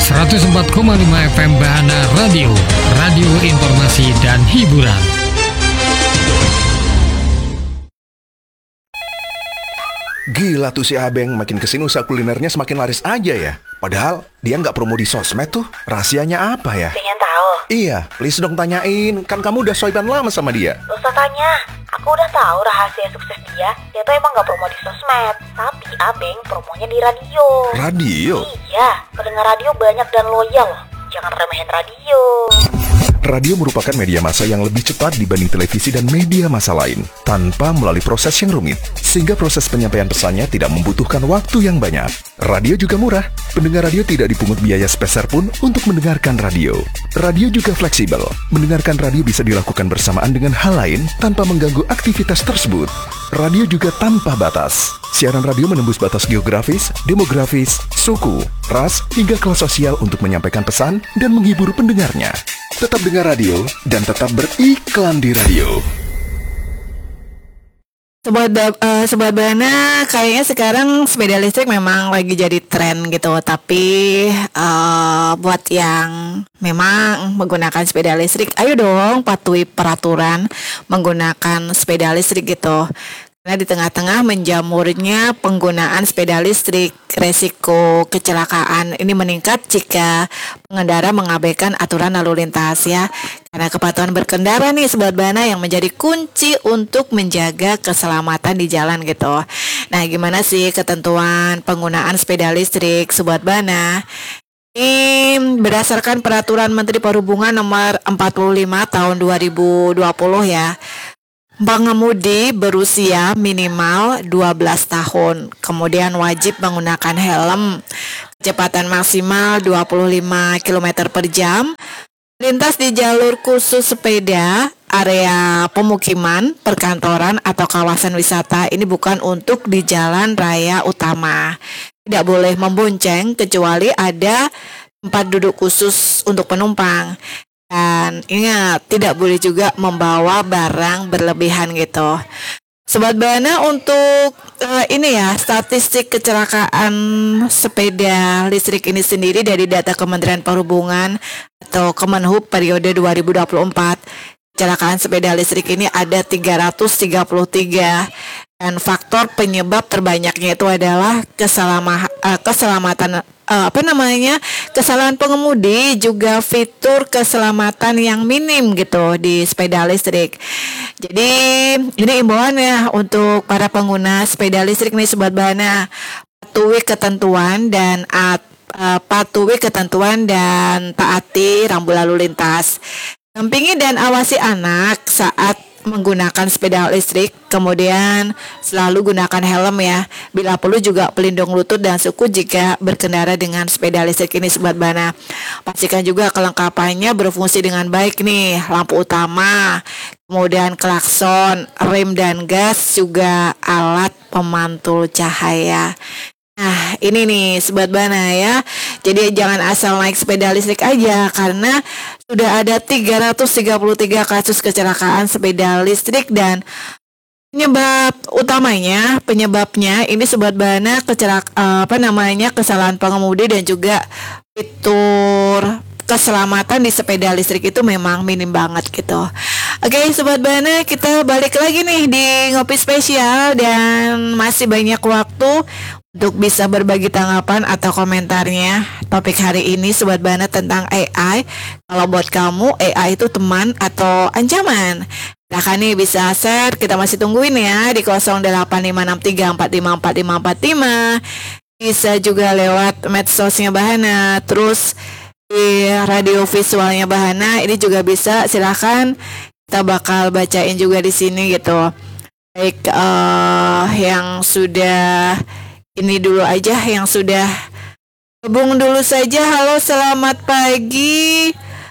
104,5 FM Bahana Radio, radio informasi dan hiburan. Gila tuh si Abeng, makin kesini usaha kulinernya semakin laris aja ya. Padahal dia nggak promo di sosmed tuh. Rahasianya apa ya? Pengen tahu? Iya, please dong tanyain. Kan kamu udah soiban lama sama dia. Gak usah tanya. Aku udah tahu rahasia sukses dia. Dia tuh emang gak promo di sosmed. Tapi Abeng promonya di radio. Radio? Iya, pendengar radio banyak dan loyal loh. Jangan remehin radio. Radio merupakan media massa yang lebih cepat dibanding televisi dan media massa lain, tanpa melalui proses yang rumit, sehingga proses penyampaian pesannya tidak membutuhkan waktu yang banyak. Radio juga murah. Pendengar radio tidak dipungut biaya sepeser pun untuk mendengarkan radio. Radio juga fleksibel. Mendengarkan radio bisa dilakukan bersamaan dengan hal lain tanpa mengganggu aktivitas tersebut. Radio juga tanpa batas. Siaran radio menembus batas geografis, demografis, suku, ras, hingga kelas sosial untuk menyampaikan pesan dan menghibur pendengarnya. Tetap dengar radio dan tetap beriklan di radio. Sobat Bahana, kayaknya sekarang sepeda listrik memang lagi jadi tren gitu. Tapi buat yang memang menggunakan sepeda listrik, ayo dong patuhi peraturan menggunakan sepeda listrik gitu. Karena di tengah-tengah menjamurnya penggunaan sepeda listrik, resiko kecelakaan ini meningkat jika pengendara mengabaikan aturan lalu lintas ya. Karena kepatuhan berkendara nih Sobat Bahana yang menjadi kunci untuk menjaga keselamatan di jalan gitu. Nah, gimana sih ketentuan penggunaan sepeda listrik Sobat Bahana? Ini berdasarkan peraturan Menteri Perhubungan nomor 45 tahun 2020 ya. Pengemudi berusia minimal 12 tahun, kemudian wajib menggunakan helm, kecepatan maksimal 25 km per jam, lintas di jalur khusus sepeda, area pemukiman, perkantoran, atau kawasan wisata. Ini bukan untuk di jalan raya utama. Tidak boleh membonceng kecuali ada tempat duduk khusus untuk penumpang. Dan ingat, tidak boleh juga membawa barang berlebihan gitu. Sobat Bahana, untuk ini ya, statistik kecelakaan sepeda listrik ini sendiri dari data Kementerian Perhubungan atau Kemenhub periode 2024, kecelakaan sepeda listrik ini ada 333 dan faktor penyebab terbanyaknya itu adalah kesalahan pengemudi, juga fitur keselamatan yang minim gitu di sepeda listrik. Jadi ini imbauan ya untuk para pengguna sepeda listrik nih Sobat Bahana, patuhi ketentuan dan taati rambu lalu lintas. Dampingi dan awasi anak saat menggunakan sepeda listrik, kemudian selalu gunakan helm ya. Bila perlu juga pelindung lutut dan siku jika berkendara dengan sepeda listrik ini Sobat Bahana. Pastikan juga kelengkapannya berfungsi dengan baik nih, lampu utama, kemudian klakson, rem dan gas, juga alat pemantul cahaya. Nah, ini nih Sobat Bahana ya. Jadi jangan asal naik sepeda listrik aja, karena sudah ada 333 kasus kecelakaan sepeda listrik dan penyebabnya ini Sobat Bahana kesalahan pengemudi dan juga fitur keselamatan di sepeda listrik itu memang minim banget gitu. Oke Sobat Bahana, kita balik lagi nih di Ngopi Spesial dan masih banyak waktu untuk bisa berbagi tanggapan atau komentarnya. Topik hari ini Sobat Bahana tentang AI. Kalau buat kamu AI itu teman atau ancaman? Silahkan nih bisa share, kita masih tungguin ya di 085634545545. Bisa juga lewat medsosnya Bahana, terus di radio visualnya Bahana ini juga bisa. Silahkan, kita bakal bacain juga di sini gitu. Baik, yang sudah ini dulu aja, yang sudah gabung dulu saja. Halo, selamat pagi.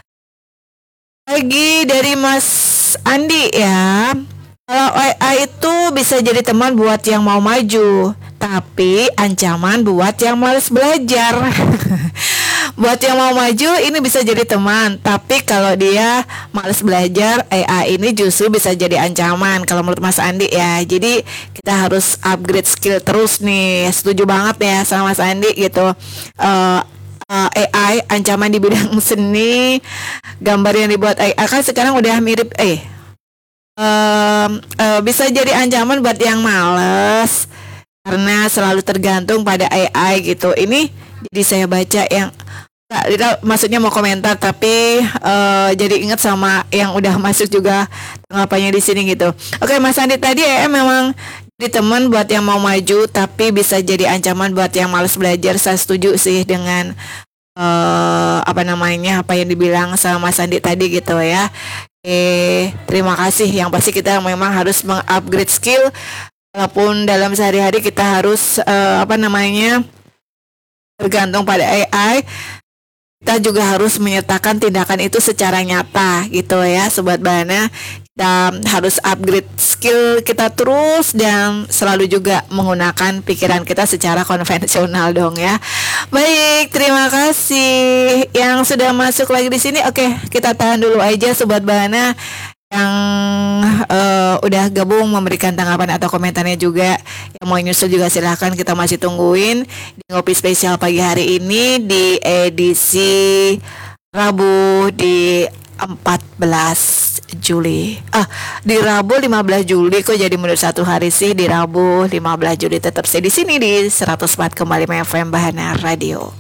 Pagi dari Mas Andi ya. Kalau AI itu bisa jadi teman buat yang mau maju, tapi ancaman buat yang malas belajar. Buat yang mau maju ini bisa jadi teman, tapi kalau dia malas belajar, AI ini justru bisa jadi ancaman kalau menurut Mas Andi ya. Jadi kita harus upgrade skill terus nih. Setuju banget ya sama Mas Andi gitu. AI, ancaman di bidang seni, gambar yang dibuat AI kan sekarang udah mirip bisa jadi ancaman buat yang males karena selalu tergantung pada AI gitu. Ini jadi saya baca yang maksudnya mau komentar tapi jadi ingat sama yang udah masuk juga tanggapannya di sini gitu. Oke, Mas Andi tadi memang jadi teman buat yang mau maju tapi bisa jadi ancaman buat yang malas belajar. Saya setuju sih dengan apa yang dibilang sama Mas Andi tadi gitu ya. Terima kasih. Yang pasti kita memang harus mengupgrade skill walaupun dalam sehari-hari kita harus tergantung pada AI. Kita juga harus menyertakan tindakan itu secara nyata gitu ya Sobat Bahana. Kita harus upgrade skill kita terus dan selalu juga menggunakan pikiran kita secara konvensional dong ya. Baik, terima kasih yang sudah masuk lagi di sini. Oke, kita tahan dulu aja Sobat Bahana yang udah gabung memberikan tanggapan atau komentarnya juga. Yang mau nyusul juga silahkan, kita masih tungguin di Ngopi Spesial pagi hari ini di edisi Rabu di 14 Juli. Di Rabu 15 Juli kok jadi mundur satu hari sih. Di Rabu 15 Juli tetap saya di sini di 104,5 FM Bahana Radio.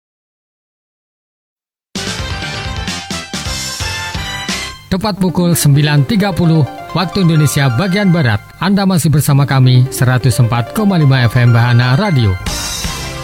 Tepat pukul 9.30 waktu Indonesia bagian Barat. Anda masih bersama kami 104,5 FM Bahana Radio.